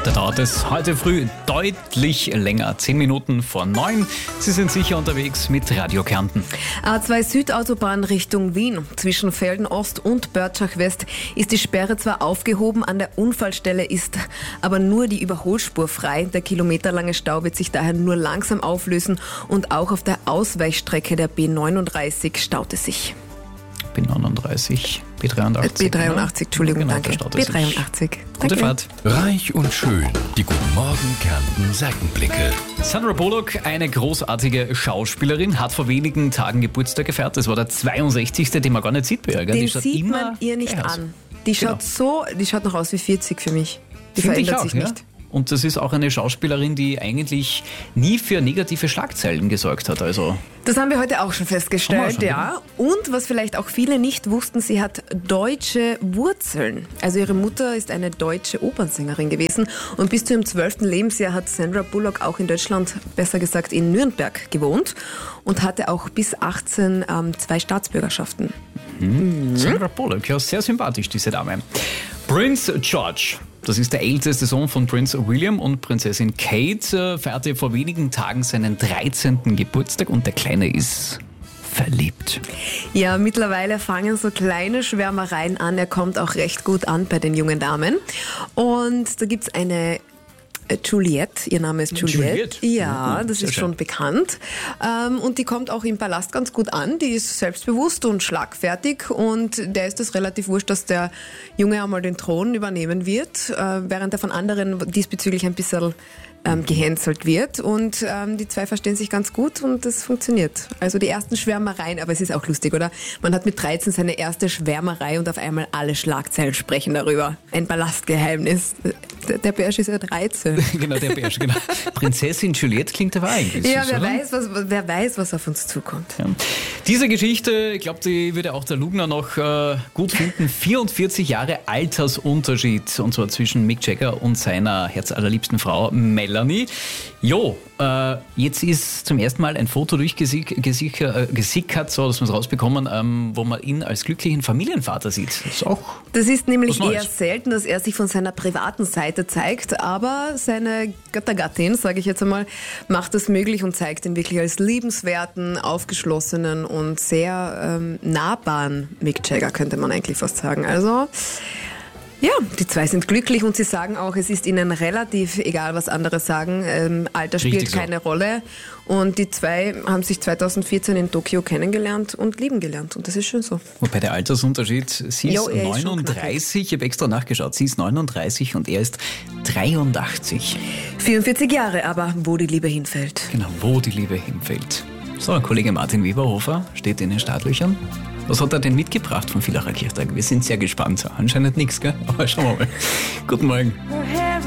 Da dauert es heute früh deutlich länger. 10 Minuten vor 9. Sie sind sicher unterwegs mit Radio Kärnten. A2 Südautobahn Richtung Wien. Zwischen Velden Ost und Börtschach West ist die Sperre zwar aufgehoben, an der Unfallstelle ist aber nur die Überholspur frei. Der kilometerlange Stau wird sich daher nur langsam auflösen und auch auf der Ausweichstrecke der B39 staut es sich. B39, B83. B83, Entschuldigung, Genau, danke. da staut es sich. B83. Gute Danke. Fahrt. Reich und schön. Die Guten Morgen Kärnten Seitenblicke. Sandra Bullock, eine großartige Schauspielerin, hat vor wenigen Tagen Geburtstag gefeiert. Das war der 62. Den man gar nicht sieht bei ihr. Gell? Den Die schaut sieht immer man ihr nicht gleich aus. an. Die schaut noch aus wie 40 für mich. Die Finde ich verändert auch, sich ja? nicht. Und das ist auch eine Schauspielerin, die eigentlich nie für negative Schlagzeilen gesorgt hat. Also Das haben wir heute auch schon festgestellt, Haben wir schon, ja. Und was vielleicht auch viele nicht wussten, sie hat deutsche Wurzeln. Also ihre Mutter ist eine deutsche Opernsängerin gewesen und bis zu ihrem 12. Lebensjahr hat Sandra Bullock auch in Deutschland, besser gesagt in Nürnberg, gewohnt und hatte auch bis 18 2 Staatsbürgerschaften. Sandra Bullock, ja, sehr sympathisch, diese Dame. Prince George, das ist der älteste Sohn von Prinz William und Prinzessin Kate, feierte vor wenigen Tagen seinen 13. Geburtstag und der Kleine ist verliebt. Ja, mittlerweile fangen so kleine Schwärmereien an. Er kommt auch recht gut an bei den jungen Damen. Und da gibt's eine Juliette, ihr Name ist Juliette. Ja, das sehr ist schön. schon bekannt. Und die kommt auch im Palast ganz gut an. Die ist selbstbewusst und schlagfertig und der ist es relativ wurscht, dass der Junge einmal den Thron übernehmen wird, während er von anderen diesbezüglich ein bisschen gehänselt wird. Und die zwei verstehen sich ganz gut und das funktioniert. Also die ersten Schwärmereien, aber es ist auch lustig, oder? Man hat mit 13 seine erste Schwärmerei und auf einmal alle Schlagzeilen sprechen darüber. Ein Palastgeheimnis. Der Bärsch ist ja 13. Genau, der Bärsch, genau. Prinzessin Juliette klingt aber eigentlich Ja, süß, wer oder? weiß, was auf uns zukommt. Ja. Diese Geschichte, ich glaube, die würde auch der Lugner noch gut finden. 44 Jahre Altersunterschied, und zwar zwischen Mick Jagger und seiner herzallerliebsten Frau Melanie. Jo, jetzt ist zum ersten Mal ein Foto durchgesickert, so dass wir es rausbekommen, wo man ihn als glücklichen Familienvater sieht. Das ist nämlich Was Neues. eher selten, dass er sich von seiner privaten Seite zeigt, aber seine Gattin, sage ich jetzt einmal, macht das möglich und zeigt ihn wirklich als liebenswerten, aufgeschlossenen und sehr nahbaren Mick Jagger, könnte man eigentlich fast sagen. Also ja, die zwei sind glücklich und sie sagen auch, es ist ihnen relativ egal, was andere sagen. Alter spielt Richtig so. keine Rolle. Und die zwei haben sich 2014 in Tokio kennengelernt und lieben gelernt. Und das ist schön so. Wobei der Altersunterschied, sie ist Jo, er ist schon 39, ich habe extra nachgeschaut, sie ist 39 und er ist 83. 44 Jahre, aber wo die Liebe hinfällt. Genau, wo die Liebe hinfällt. So, Kollege Martin Weberhofer steht in den Startlöchern. Was hat er denn mitgebracht vom Villacher Kirchtag? Wir sind sehr gespannt. Anscheinend nichts, gell? Aber schauen wir mal. Guten Morgen.